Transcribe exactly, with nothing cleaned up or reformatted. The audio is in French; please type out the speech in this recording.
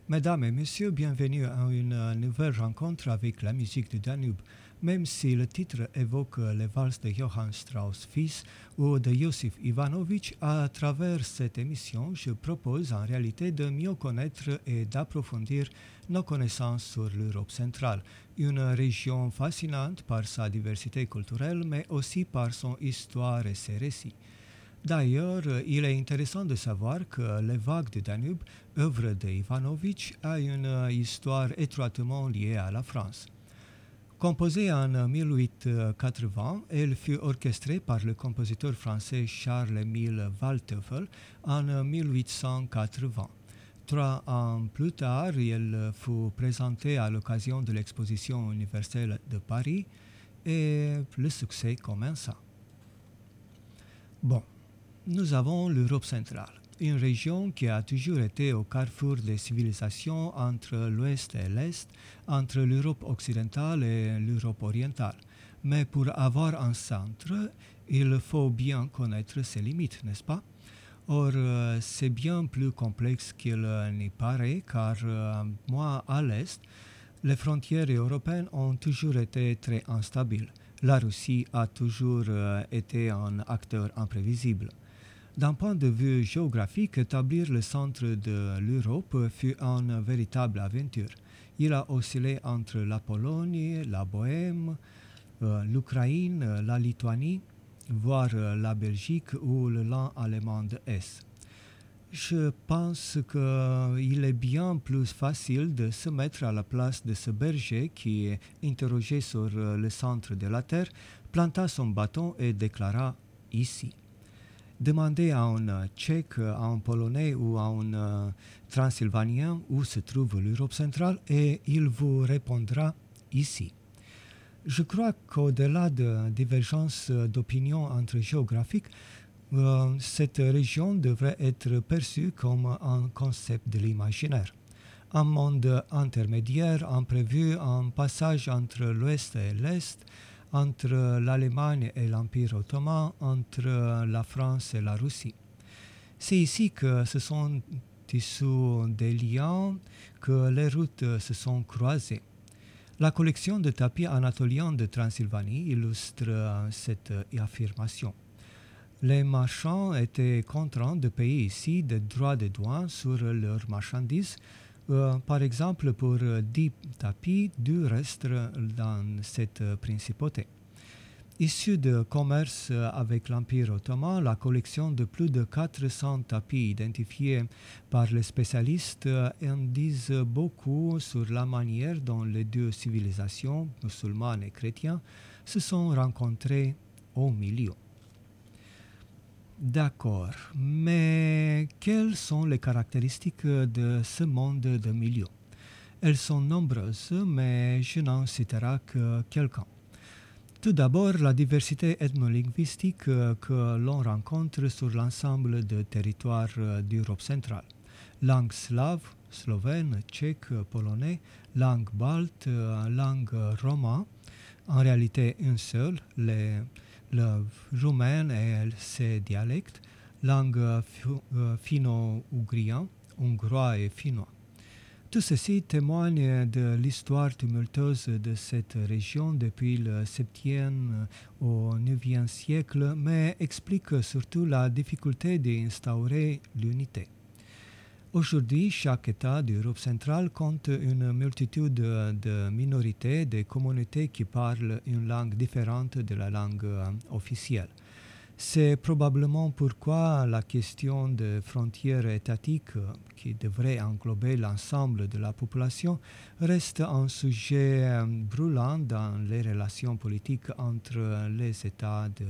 Mesdames et messieurs, bienvenue à une euh, nouvelle rencontre avec la musique du Danube. Même si le titre évoque euh, les valses de Johann Strauss fils ou de Iosif Ivanovic, à travers cette émission, je propose en réalité de mieux connaître et d'approfondir nos connaissances sur l'Europe centrale, une région fascinante par sa diversité culturelle, mais aussi par son histoire et ses récits. D'ailleurs, il est intéressant de savoir que Les Vagues du Danube, œuvre de Ivanovic, a une histoire étroitement liée à la France. Composée en mille huit cent quatre-vingts, elle fut orchestrée par le compositeur français Charles-Émile Waldteufel en mille huit cent quatre-vingts. Trois ans plus tard, elle fut présentée à l'occasion de l'exposition universelle de Paris et le succès commença. Bon, nous avons l'Europe centrale, une région qui a toujours été au carrefour des civilisations entre l'Ouest et l'Est, entre l'Europe occidentale et l'Europe orientale. Mais pour avoir un centre, il faut bien connaître ses limites, n'est-ce pas? Or, euh, c'est bien plus complexe qu'il n'y paraît, car euh, moi, à l'Est, les frontières européennes ont toujours été très instables. La Russie a toujours euh, été un acteur imprévisible. D'un point de vue géographique, établir le centre de l'Europe fut une véritable aventure. Il a oscillé entre la Pologne, la Bohême, euh, l'Ukraine, la Lituanie, voire euh, la Belgique ou le land allemand de Hesse. Je pense qu'il est bien plus facile de se mettre à la place de ce berger qui, interrogé sur euh, le centre de la Terre, planta son bâton et déclara « ici ». Demandez à un Tchèque, à un Polonais ou à un euh, Transylvanien où se trouve l'Europe centrale et il vous répondra ici. Je crois qu'au-delà de divergences d'opinion entre géographiques, euh, cette région devrait être perçue comme un concept de l'imaginaire. Un monde intermédiaire imprévu, un passage entre l'Ouest et l'Est, entre l'Allemagne et l'Empire ottoman, entre la France et la Russie. C'est ici que se sont tissés des liens, que les routes se sont croisées. La collection de tapis anatoliens de Transylvanie illustre cette affirmation. Les marchands étaient contraints de payer ici des droits de douane sur leurs marchandises. Euh, par exemple, pour dix tapis, deux restent dans cette principauté. Issue de commerce avec l'Empire ottoman, la collection de plus de quatre cents tapis identifiés par les spécialistes en disent beaucoup sur la manière dont les deux civilisations, musulmanes et chrétiennes, se sont rencontrées au milieu. D'accord, mais quelles sont les caractéristiques de ce monde de milieu? Elles sont nombreuses, mais je n'en citerai que quelques-uns. Tout d'abord, la diversité ethnolinguistique que l'on rencontre sur l'ensemble des territoires d'Europe centrale. Langue slave, slovène, tchèque, polonais, langue balte, langue roma, en réalité une seule, les le roumain et ses dialectes, langue finno-ougrienne, hongrois et finnois. Tout ceci témoigne de l'histoire tumultueuse de cette région depuis le septième au neuvième siècle, mais explique surtout la difficulté d'instaurer l'unité. Aujourd'hui, chaque État d'Europe centrale compte une multitude de, de minorités, de communautés qui parlent une langue différente de la langue euh, officielle. C'est probablement pourquoi la question des frontières étatiques, qui devrait englober l'ensemble de la population, reste un sujet brûlant dans les relations politiques entre les États de